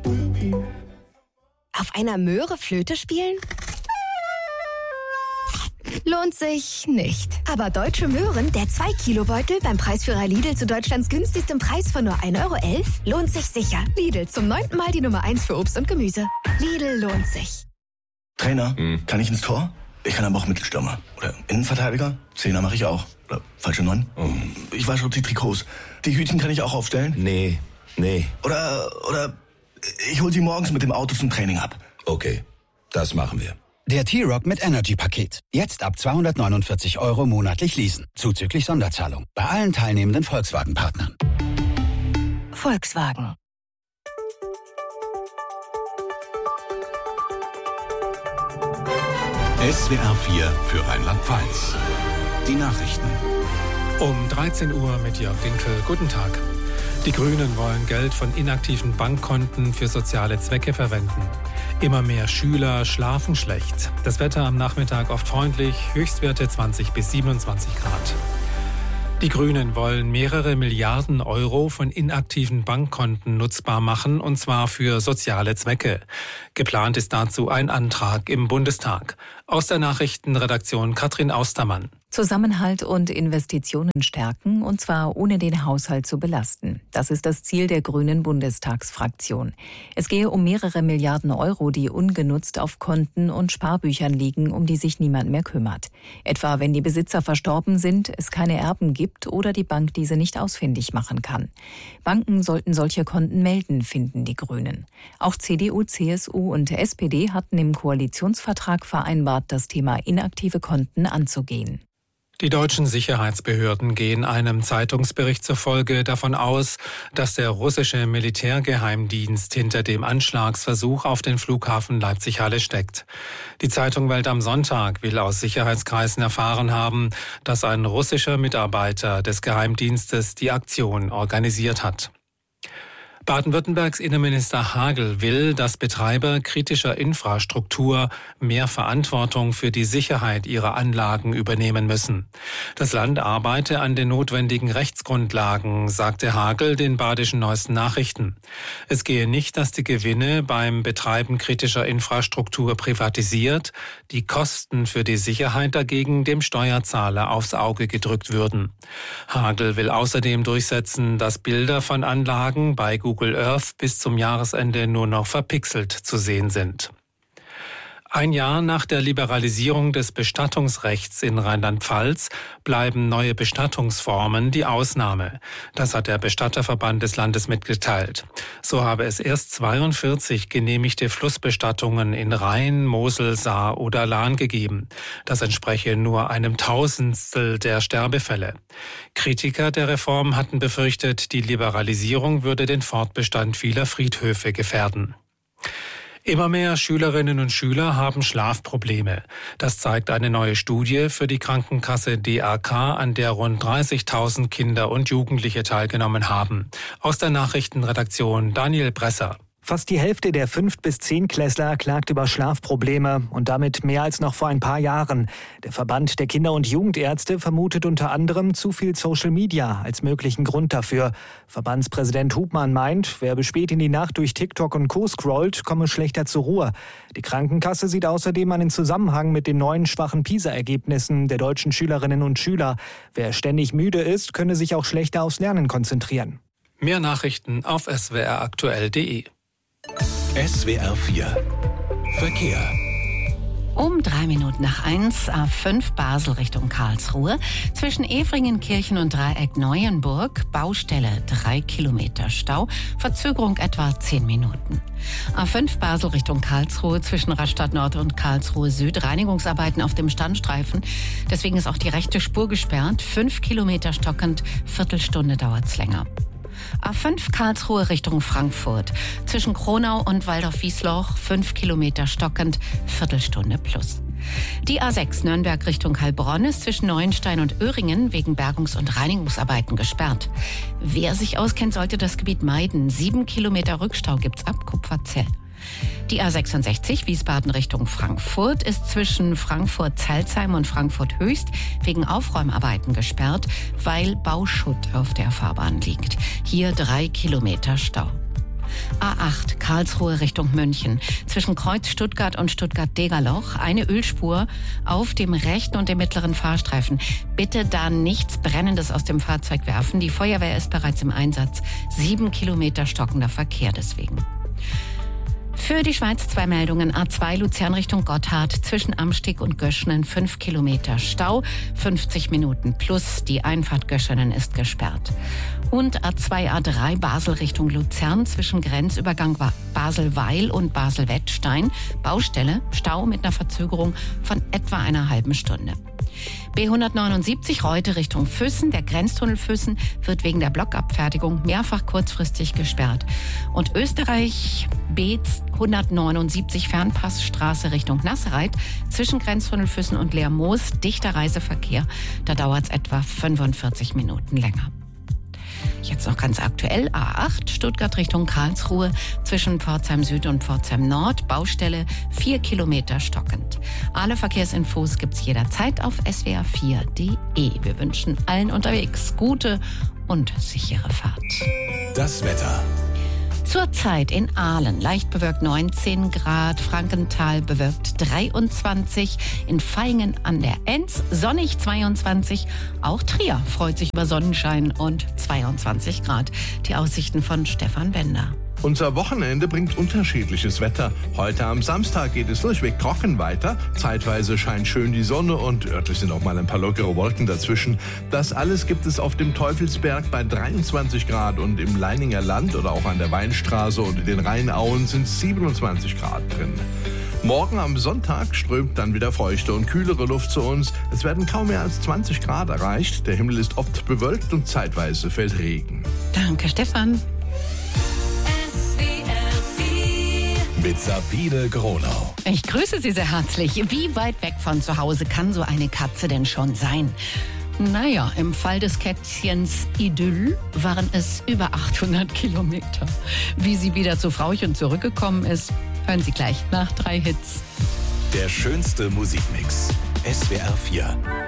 Auf einer Möhre Flöte spielen? Lohnt sich nicht. Aber Deutsche Möhren, der 2-Kilo-Beutel beim Preisführer Lidl zu Deutschlands günstigstem Preis von nur 1,11 € lohnt sich sicher. Lidl, zum 9. Mal die Nummer 1 für Obst und Gemüse. Lidl lohnt sich. Trainer, kann ich ins Tor? Ich kann aber auch Mittelstürmer. Oder Innenverteidiger? Zehner mache ich auch. Oder falsche 9? Ich wasche die Trikots. Die Hütchen kann ich auch aufstellen? Nee. Oder ich hol sie morgens mit dem Auto zum Training ab. Okay, das machen wir. Der T-Rock mit Energy-Paket. Jetzt ab 249 € monatlich leasen. Zuzüglich Sonderzahlung. Bei allen teilnehmenden Volkswagen-Partnern. Volkswagen. SWR 4 für Rheinland-Pfalz. Die Nachrichten. Um 13 Uhr mit Jörg Dinkel. Guten Tag. Die Grünen wollen Geld von inaktiven Bankkonten für soziale Zwecke verwenden. Immer mehr Schüler schlafen schlecht. Das Wetter am Nachmittag oft freundlich, Höchstwerte 20 bis 27 Grad. Die Grünen wollen mehrere Milliarden Euro von inaktiven Bankkonten nutzbar machen, und zwar für soziale Zwecke. Geplant ist dazu ein Antrag im Bundestag. Aus der Nachrichtenredaktion Katrin Austermann. Zusammenhalt und Investitionen stärken, und zwar ohne den Haushalt zu belasten. Das ist das Ziel der Grünen Bundestagsfraktion. Es gehe um mehrere Milliarden Euro, die ungenutzt auf Konten und Sparbüchern liegen, um die sich niemand mehr kümmert. Etwa wenn die Besitzer verstorben sind, es keine Erben gibt oder die Bank diese nicht ausfindig machen kann. Banken sollten solche Konten melden, finden die Grünen. Auch CDU, CSU und SPD hatten im Koalitionsvertrag vereinbart, das Thema inaktive Konten anzugehen. Die deutschen Sicherheitsbehörden gehen einem Zeitungsbericht zufolge davon aus, dass der russische Militärgeheimdienst hinter dem Anschlagsversuch auf den Flughafen Leipzig-Halle steckt. Die Zeitung Welt am Sonntag will aus Sicherheitskreisen erfahren haben, dass ein russischer Mitarbeiter des Geheimdienstes die Aktion organisiert hat. Baden-Württembergs Innenminister Hagel will, dass Betreiber kritischer Infrastruktur mehr Verantwortung für die Sicherheit ihrer Anlagen übernehmen müssen. Das Land arbeite an den notwendigen Rechtsgrundlagen, sagte Hagel den Badischen Neuesten Nachrichten. Es gehe nicht, dass die Gewinne beim Betreiben kritischer Infrastruktur privatisiert, die Kosten für die Sicherheit dagegen dem Steuerzahler aufs Auge gedrückt würden. Hagel will außerdem durchsetzen, dass Bilder von Anlagen bei Google Earth bis zum Jahresende nur noch verpixelt zu sehen sind. Ein Jahr nach der Liberalisierung des Bestattungsrechts in Rheinland-Pfalz bleiben neue Bestattungsformen die Ausnahme. Das hat der Bestatterverband des Landes mitgeteilt. So habe es erst 42 genehmigte Flussbestattungen in Rhein, Mosel, Saar oder Lahn gegeben. Das entspreche nur einem Tausendstel der Sterbefälle. Kritiker der Reform hatten befürchtet, die Liberalisierung würde den Fortbestand vieler Friedhöfe gefährden. Immer mehr Schülerinnen und Schüler haben Schlafprobleme. Das zeigt eine neue Studie für die Krankenkasse DAK, an der rund 30.000 Kinder und Jugendliche teilgenommen haben. Aus der Nachrichtenredaktion Daniel Bresser. Fast die Hälfte der 5- bis 10-Klässler klagt über Schlafprobleme und damit mehr als noch vor ein paar Jahren. Der Verband der Kinder- und Jugendärzte vermutet unter anderem zu viel Social Media als möglichen Grund dafür. Verbandspräsident Hubmann meint, wer bis spät in die Nacht durch TikTok und Co. scrollt, komme schlechter zur Ruhe. Die Krankenkasse sieht außerdem einen Zusammenhang mit den neuen schwachen PISA-Ergebnissen der deutschen Schülerinnen und Schüler. Wer ständig müde ist, könne sich auch schlechter aufs Lernen konzentrieren. Mehr Nachrichten auf swraktuell.de. SWR 4 Verkehr. Um 1:03 A5 Basel Richtung Karlsruhe. Zwischen Efringenkirchen und Dreieck Neuenburg. Baustelle 3 Kilometer Stau. Verzögerung etwa 10 Minuten. A5 Basel Richtung Karlsruhe. Zwischen Rastatt Nord und Karlsruhe Süd. Reinigungsarbeiten auf dem Standstreifen. Deswegen ist auch die rechte Spur gesperrt. 5 Kilometer stockend. Viertelstunde dauert's länger. A5 Karlsruhe Richtung Frankfurt. Zwischen Kronau und Waldorf-Wiesloch 5 Kilometer stockend, Viertelstunde plus. Die A6 Nürnberg Richtung Heilbronn ist zwischen Neuenstein und Öhringen wegen Bergungs- und Reinigungsarbeiten gesperrt. Wer sich auskennt, sollte das Gebiet meiden. 7 Kilometer Rückstau gibt's ab Kupferzell. Die A66 Wiesbaden Richtung Frankfurt ist zwischen Frankfurt-Zelzheim und Frankfurt-Höchst wegen Aufräumarbeiten gesperrt, weil Bauschutt auf der Fahrbahn liegt. Hier 3 Kilometer Stau. A8 Karlsruhe Richtung München. Zwischen Kreuz Stuttgart und Stuttgart-Degerloch eine Ölspur auf dem rechten und dem mittleren Fahrstreifen. Bitte da nichts Brennendes aus dem Fahrzeug werfen. Die Feuerwehr ist bereits im Einsatz. 7 Kilometer stockender Verkehr deswegen. Für die Schweiz 2 Meldungen. A2 Luzern Richtung Gotthard. Zwischen Amstig und Göschenen 5 Kilometer Stau. 50 Minuten plus. Die Einfahrt Göschenen ist gesperrt. Und A2 A3 Basel Richtung Luzern. Zwischen Grenzübergang Basel-Weil und Basel-Wettstein. Baustelle. Stau mit einer Verzögerung von etwa einer halben Stunde. B179 Reute Richtung Füssen. Der Grenztunnel Füssen wird wegen der Blockabfertigung mehrfach kurzfristig gesperrt. Und Österreich B179 Fernpassstraße Richtung Nassereit. Zwischen Grenztunnel Füssen und Lermoos dichter Reiseverkehr. Da dauert es etwa 45 Minuten länger. Jetzt noch ganz aktuell, A8 Stuttgart Richtung Karlsruhe, zwischen Pforzheim Süd und Pforzheim Nord, Baustelle 4 Kilometer stockend. Alle Verkehrsinfos gibt's jederzeit auf swr4.de. Wir wünschen allen unterwegs gute und sichere Fahrt. Das Wetter. Zurzeit in Aalen leicht bewölkt 19 Grad, Frankenthal bewölkt 23, in Vaihingen an der Enz sonnig 22, auch Trier freut sich über Sonnenschein und 22 Grad. Die Aussichten von Stefan Bender. Unser Wochenende bringt unterschiedliches Wetter. Heute am Samstag geht es durchweg trocken weiter. Zeitweise scheint schön die Sonne und örtlich sind auch mal ein paar lockere Wolken dazwischen. Das alles gibt es auf dem Teufelsberg bei 23 Grad und im Leininger Land oder auch an der Weinstraße und in den Rheinauen sind 27 Grad drin. Morgen am Sonntag strömt dann wieder feuchte und kühlere Luft zu uns. Es werden kaum mehr als 20 Grad erreicht. Der Himmel ist oft bewölkt und zeitweise fällt Regen. Danke, Stefan. Mit Sabine Gronau. Ich grüße Sie sehr herzlich. Wie weit weg von zu Hause kann so eine Katze denn schon sein? Naja, im Fall des Kätzchens Idyll waren es über 800 Kilometer. Wie sie wieder zu Frauchen zurückgekommen ist, hören Sie gleich nach 3 Hits. Der schönste Musikmix. SWR 4.